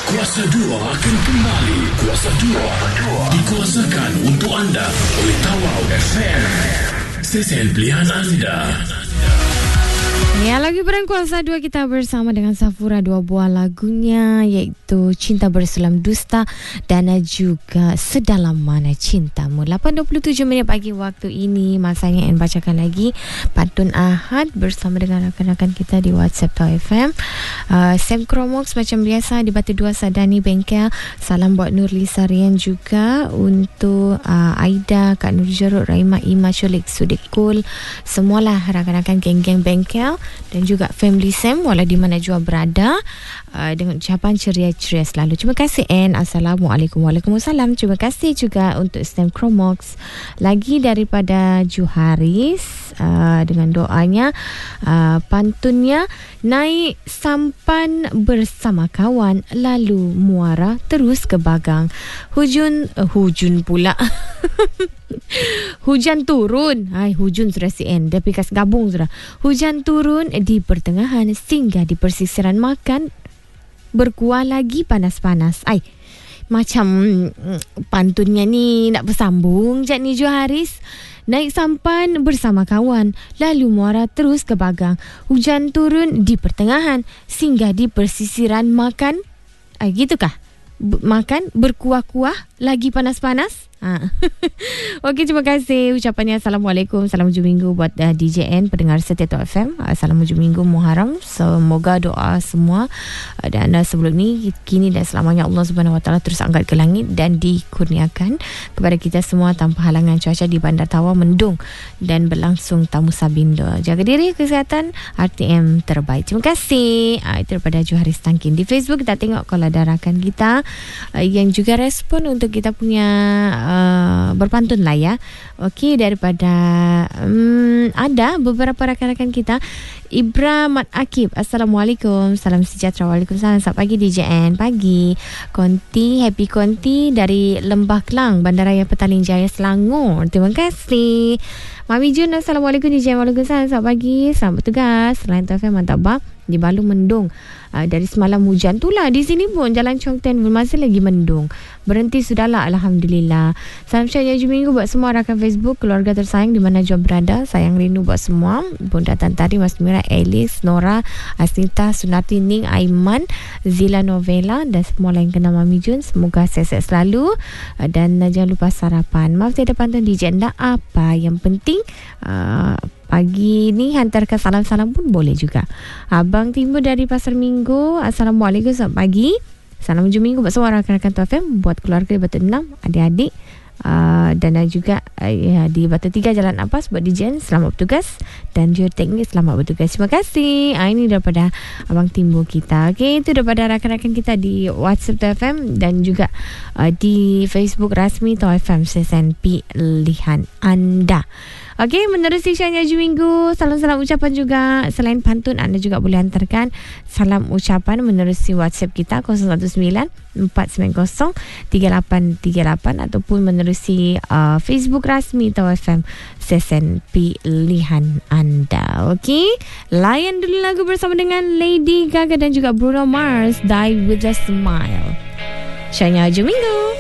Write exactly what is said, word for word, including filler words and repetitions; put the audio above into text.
Kuasa dua akan kembali. Kuasa dua dikuasakan untuk anda oleh Tawau F M. Stesen pilihan anda. Ya, lagu Perang Kuasa dua kita bersama dengan Safura, dua buah lagunya iaitu Cinta Bersulam Dusta dan juga Sedalam Mana Cintamu. lapan dua puluh tujuh minit pagi waktu ini, masanya N bacakan lagi Pantun Ahad bersama dengan rakan-rakan kita di WhatsApp Tau F M. uh, Sam Kromox macam biasa di Batu Dua Sadani Bengkel. Salam buat Nur Lisa Rian juga, untuk uh, Aida, Kak Nur Jeruk, Raima, Ima, Colik, Sudikul, semualah rakan-rakan geng-geng Bengkel dan juga family Sam walau di mana jua berada, uh, dengan ucapan ceria-ceria selalu. Terima kasih N. Assalamualaikum. Waalaikumsalam. Terima kasih juga untuk Sam Chromox lagi daripada Juharis, uh, dengan doanya, uh, pantunnya, naik sampan bersama kawan lalu muara terus ke bagang. Hujun uh, hujun pula hujan turun. Hai, hujun sudah si N. Dia pikas gabung sudah. Hujan turun di pertengahan, singgah di persisiran, makan berkuah lagi panas-panas. Ai, macam mm, pantunnya ni nak bersambung jat ni Juharis. Naik sampan bersama kawan lalu muara terus ke bagang. Hujan turun di pertengahan, singgah di persisiran, makan, ai gitukah? B- makan berkuah-kuah lagi panas-panas. Ha. Okey, terima kasih ucapannya. Assalamualaikum, salam hujung minggu buat uh, D J N, pendengar setia Tau F M. uh, Salam hujung minggu Muharram. Semoga doa semua uh, dan uh, sebelum ni, kini dan selamanya Allah Subhanahu Wa Taala terus angkat ke langit dan dikurniakan kepada kita semua tanpa halangan. Cuaca di Bandar Tawau mendung dan berlangsung tamu Sabindo. Jaga diri, kesihatan, R T M terbaik. Terima kasih. uh, Itu daripada Juharis Tangkin. Di Facebook kita tengok kalau ada rakan kita uh, yang juga respon untuk kita punya Uh, berpantun lah ya. Okey, daripada um, ada beberapa rakan-rakan kita. Ibra Mat Akib, Assalamualaikum, salam sejahtera. Waalaikumsalam. Selamat pagi D J N. Pagi Konti, happy Konti dari Lembah Kelang, Bandaraya Petaling Jaya, Selangor. Terima kasih. Mami Jun, Assalamualaikum D J N. Waalaikumsalam. Selamat pagi, selamat bertugas. Selain Tau F M, mantap bah. Di Balu mendung. Uh, dari semalam hujan tu lah. Di sini pun Jalan Chong Ten masih lagi mendung. Berhenti sudahlah, Alhamdulillah. Salam syariah hujung minggu buat semua rakan Facebook, keluarga tersayang di mana jua berada. Sayang rindu buat semua. Bunda Tantari, Mas Mira, Elis, Nora, Asnita, Sunati, Ning, Aiman, Zila Novela dan semua lain kenal Mami Jun. Semoga sihat-sihat selalu. Uh, dan uh, jangan lupa sarapan. Maaf tiada pantun D J N. Apa yang penting uh, pagi ni hantarkan salam-salam pun boleh juga. Abang Timur dari Pasar Minggu, Assalamualaikum, selamat pagi. Salam hujung minggu buat semua rakan-rakan Tau F M, buat keluarga di Batu enam, adik-adik, uh, dan juga uh, ya, di Batu tiga Jalan Ampas buat D J N, selamat bertugas, dan juga teknik selamat bertugas. Terima kasih. Uh, ini daripada Abang Timur kita. Okey, itu daripada rakan-rakan kita di WhatsApp Tau F M dan juga uh, di Facebook rasmi Tau F M, sesen pilihan anda. Okey, menerusi syariah hujung minggu, salam-salam ucapan juga. Selain pantun, anda juga boleh hantarkan salam ucapan menerusi WhatsApp kita kosong satu sembilan empat sembilan kosong tiga lapan tiga lapan ataupun menerusi uh, Facebook rasmi Tau F M, sesen pilihan anda. Okey, layan dulu lagu bersama dengan Lady Gaga dan juga Bruno Mars, Die With A Smile. Syariah hujung minggu.